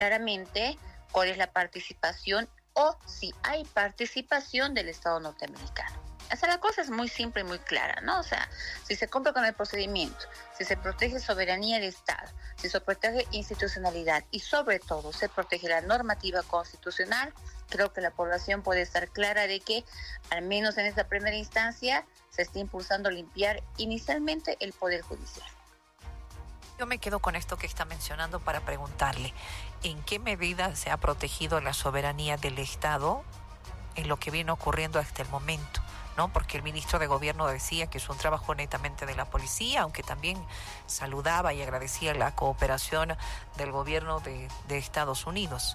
claramente cuál es la participación o si hay participación del Estado norteamericano. O sea, la cosa es muy simple y muy clara, ¿no? O sea, si se cumple con el procedimiento, si se protege soberanía del Estado, si se protege institucionalidad y sobre todo se protege la normativa constitucional, creo que la población puede estar clara de que, al menos en esta primera instancia, se está impulsando limpiar inicialmente el Poder Judicial. Yo me quedo con esto que está mencionando para preguntarle, ¿en qué medida se ha protegido la soberanía del Estado en lo que viene ocurriendo hasta el momento? ¿No? Porque el ministro de Gobierno decía que es un trabajo netamente de la policía, aunque también saludaba y agradecía la cooperación del gobierno de Estados Unidos.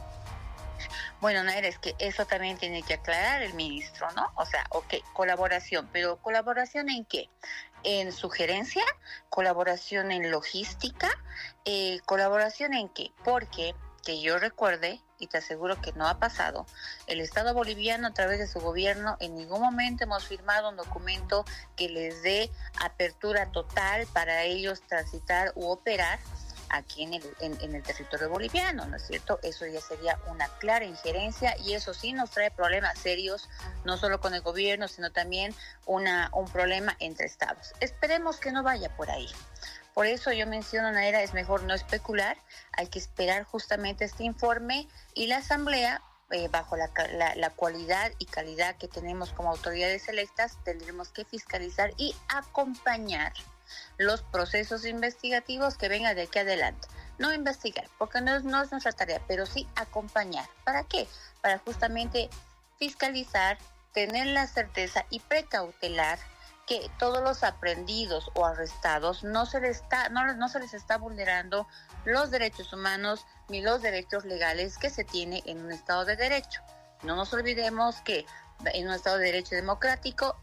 Bueno, Naira, es que eso también tiene que aclarar el ministro, ¿no? O sea, ok, colaboración, pero ¿colaboración en qué? En sugerencia, colaboración en logística, colaboración en qué? Porque, que yo recuerde, y te aseguro que no ha pasado, el Estado boliviano a través de su gobierno en ningún momento hemos firmado un documento que les dé apertura total para ellos transitar u operar aquí en el territorio boliviano, ¿no es cierto? Eso ya sería una clara injerencia y eso sí nos trae problemas serios, no solo con el gobierno, sino también un problema entre estados. Esperemos que no vaya por ahí. Por eso yo menciono, Naira, es mejor no especular, hay que esperar justamente este informe y la Asamblea, bajo la cualidad y calidad que tenemos como autoridades electas, tendremos que fiscalizar y acompañar los procesos investigativos que vengan de aquí adelante. No investigar, porque no es nuestra tarea, pero sí acompañar. ¿Para qué? Para justamente fiscalizar, tener la certeza y precautelar que todos los aprendidos o arrestados no se les está vulnerando los derechos humanos ni los derechos legales que se tiene en un Estado de Derecho. No nos olvidemos que en un Estado de Derecho democrático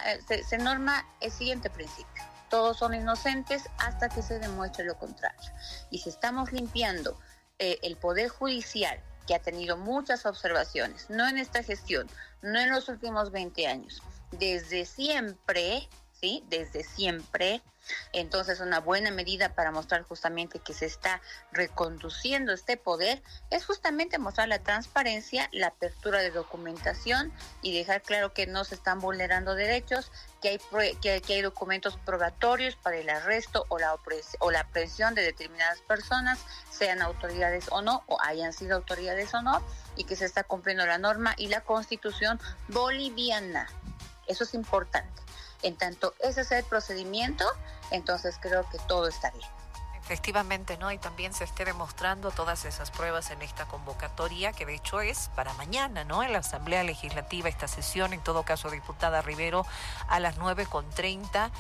se norma el siguiente principio: todos son inocentes hasta que se demuestre lo contrario. Y si estamos limpiando el Poder Judicial, que ha tenido muchas observaciones, no en esta gestión, no en los últimos 20 años, desde siempre, ¿sí? Desde siempre. Entonces, una buena medida para mostrar justamente que se está reconduciendo este poder es justamente mostrar la transparencia, la apertura de documentación y dejar claro que no se están vulnerando derechos, que hay documentos probatorios para el arresto o la aprehensión de determinadas personas, sean autoridades o no, o hayan sido autoridades o no, y que se está cumpliendo la norma y la Constitución boliviana. Eso es importante. En tanto ese es el procedimiento, entonces creo que todo está bien. Efectivamente, ¿no? Y también se esté demostrando todas esas pruebas en esta convocatoria, que de hecho es para mañana, ¿no? En la Asamblea Legislativa, esta sesión, en todo caso, diputada Rivero, a las 9:30.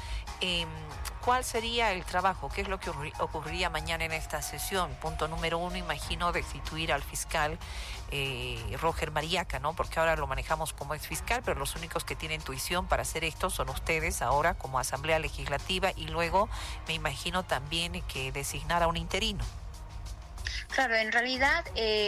¿Cuál sería el trabajo? ¿Qué es lo que ocurriría mañana en esta sesión? Punto número 1, imagino destituir al fiscal Roger Mariaca, ¿no? Porque ahora lo manejamos como ex fiscal, pero los únicos que tienen intuición para hacer esto son ustedes ahora como Asamblea Legislativa, y luego me imagino también que designar a un interino. Claro, en realidad,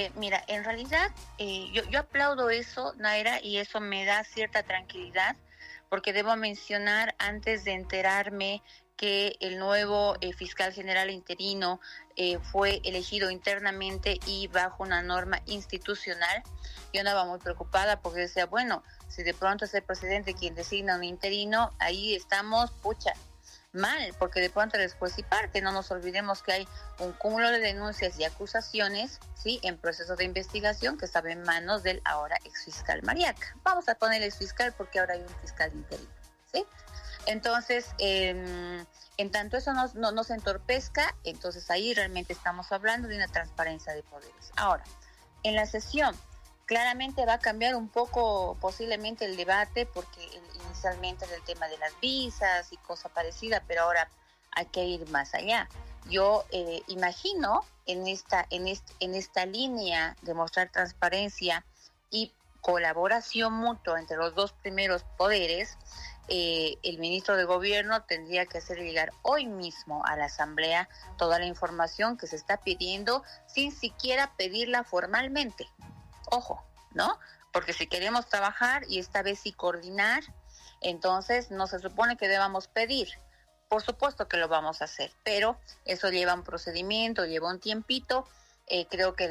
yo aplaudo eso, Naira, y eso me da cierta tranquilidad, porque debo mencionar, antes de enterarme que el nuevo fiscal general interino fue elegido internamente y bajo una norma institucional, yo andaba muy preocupada porque decía, bueno, si de pronto es el presidente quien designa un interino, ahí estamos, mal, porque de pronto eres juez y parte. No nos olvidemos que hay un cúmulo de denuncias y acusaciones, ¿sí?, en proceso de investigación que estaba en manos del ahora exfiscal Mariaca. Vamos a poner exfiscal porque ahora hay un fiscal interino, ¿sí? Entonces, en tanto eso no se entorpezca, entonces ahí realmente estamos hablando de una transparencia de poderes. Ahora, en la sesión, claramente va a cambiar un poco posiblemente el debate, porque inicialmente era el tema de las visas y cosa parecida, pero ahora hay que ir más allá. Yo imagino en esta línea de mostrar transparencia y colaboración mutua entre los dos primeros poderes, el ministro de Gobierno tendría que hacer llegar hoy mismo a la Asamblea toda la información que se está pidiendo sin siquiera pedirla formalmente. Ojo, ¿no? Porque si queremos trabajar y esta vez sí coordinar, entonces no se supone que debamos pedir. Por supuesto que lo vamos a hacer, pero eso lleva un procedimiento, lleva un tiempito. creo que